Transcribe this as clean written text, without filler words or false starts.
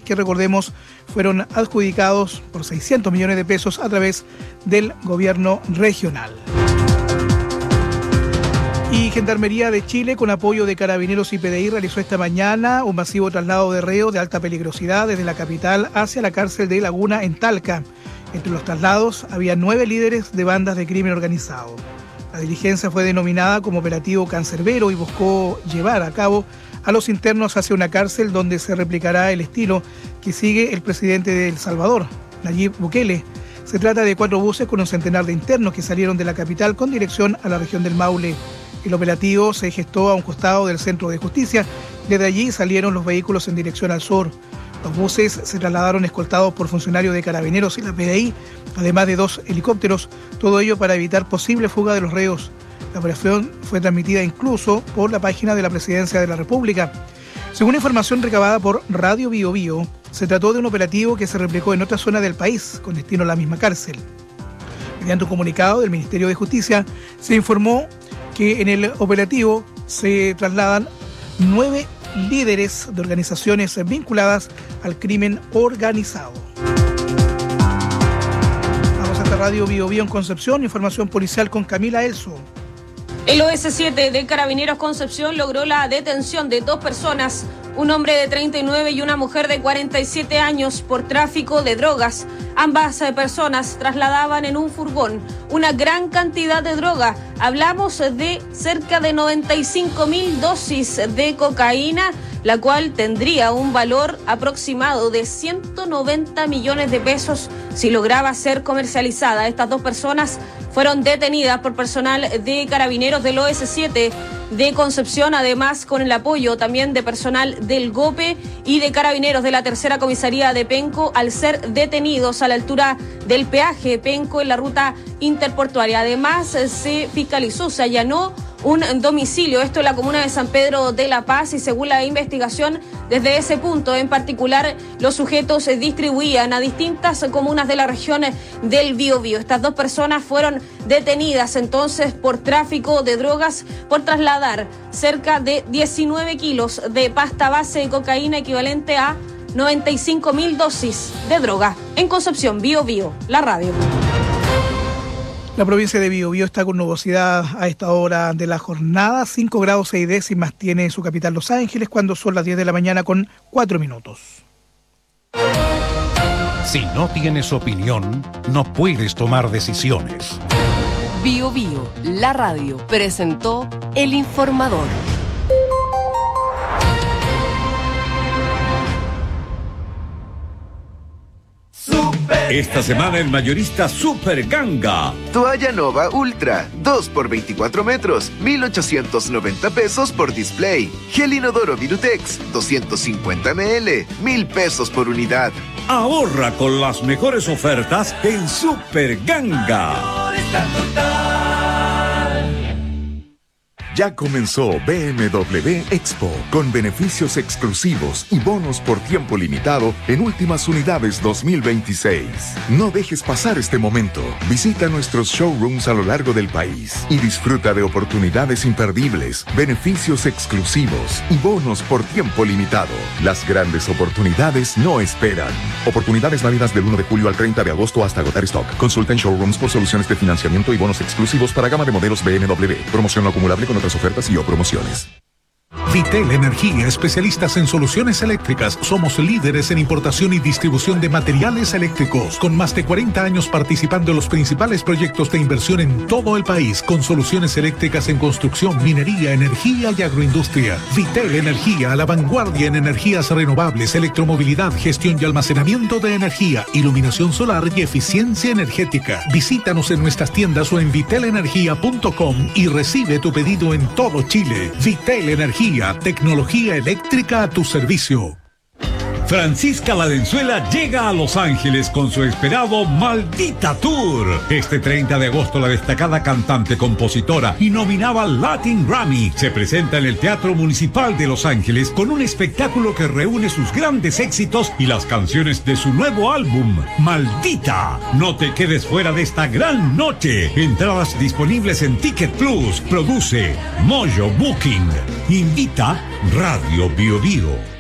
que, recordemos, fueron adjudicados por 600 millones de pesos a través del gobierno regional. Y Gendarmería de Chile, con apoyo de Carabineros y PDI, realizó esta mañana un masivo traslado de reos de alta peligrosidad desde la capital hacia la cárcel de Laguna en Talca. Entre los traslados había 9 líderes de bandas de crimen organizado. La diligencia fue denominada como Operativo Cancerbero y buscó llevar a cabo a los internos hacia una cárcel donde se replicará el estilo que sigue el presidente de El Salvador, Nayib Bukele. Se trata de 4 buses con un centenar de internos que salieron de la capital con dirección a la región del Maule. El operativo se gestó a un costado del Centro de Justicia. Desde allí salieron los vehículos en dirección al sur. Los buses se trasladaron escoltados por funcionarios de Carabineros y la PDI, además de 2 helicópteros, todo ello para evitar posible fuga de los reos. La operación fue transmitida incluso por la página de la Presidencia de la República. Según información recabada por Radio Bio Bio, se trató de un operativo que se replicó en otra zona del país, con destino a la misma cárcel. Mediante un comunicado del Ministerio de Justicia, se informó que en el operativo se trasladan 9 líderes de organizaciones vinculadas al crimen organizado. Vamos hasta Radio Bio Bio en Concepción, información policial con Camila Elso. El OS7 de Carabineros Concepción logró la detención de 2 personas, un hombre de 39 y una mujer de 47 años, por tráfico de drogas. Ambas personas trasladaban en un furgón una gran cantidad de droga. Hablamos de cerca de 95.000 dosis de cocaína, la cual tendría un valor aproximado de 190 millones de pesos si lograba ser comercializada. Estas 2 personas fueron detenidas por personal de Carabineros del OS7 de Concepción, además con el apoyo también de personal del GOPE y de Carabineros de la Tercera Comisaría de Penco, al ser detenidos a la altura del peaje Penco en la ruta interportuaria. Además, se fiscalizó, se allanó un domicilio, esto en la comuna de San Pedro de la Paz, y según la investigación, desde ese punto en particular, los sujetos se distribuían a distintas comunas de la región del Biobío. Estas 2 personas fueron detenidas entonces por tráfico de drogas, por trasladar cerca de 19 kilos de pasta base de cocaína, equivalente a 95.000 dosis de droga. En Concepción, Biobío, la radio. La provincia de Biobío está con nubosidad a esta hora de la jornada. 5 grados 6 décimas tiene su capital Los Ángeles, cuando son las 10 de la mañana con 4 minutos. Si no tienes opinión, no puedes tomar decisiones. Biobío, la radio, presentó El Informador. Esta semana en Mayorista Super Ganga. Toalla Nova Ultra, 2 por 24 metros, 1,890 pesos por display. Gel inodoro Virutex, 250 ml, 1,000 pesos por unidad. Ahorra con las mejores ofertas en Super Ganga. Ya comenzó BMW Expo, con beneficios exclusivos y bonos por tiempo limitado en últimas unidades 2026. No dejes pasar este momento. Visita nuestros showrooms a lo largo del país y disfruta de oportunidades imperdibles, beneficios exclusivos y bonos por tiempo limitado. Las grandes oportunidades no esperan. Oportunidades válidas del 1 de julio al 30 de agosto hasta agotar stock. Consulta en showrooms por soluciones de financiamiento y bonos exclusivos para gama de modelos BMW. Promoción no acumulable con otras ofertas y o promociones. Vitel Energía, especialistas en soluciones eléctricas. Somos líderes en importación y distribución de materiales eléctricos, con más de 40 años participando en los principales proyectos de inversión en todo el país, con soluciones eléctricas en construcción, minería, energía y agroindustria. Vitel Energía, a la vanguardia en energías renovables, electromovilidad, gestión y almacenamiento de energía, iluminación solar y eficiencia energética. Visítanos en nuestras tiendas o en vitelenergia.com y recibe tu pedido en todo Chile. Vitel Energía, tecnología eléctrica a tu servicio. Francisca Valenzuela llega a Los Ángeles con su esperado Maldita Tour. Este 30 de agosto la destacada cantante, compositora y nominada al Latin Grammy se presenta en el Teatro Municipal de Los Ángeles con un espectáculo que reúne sus grandes éxitos y las canciones de su nuevo álbum, Maldita. No te quedes fuera de esta gran noche. Entradas disponibles en Ticket Plus. Produce Mojo Booking. Invita Radio Bio Bio.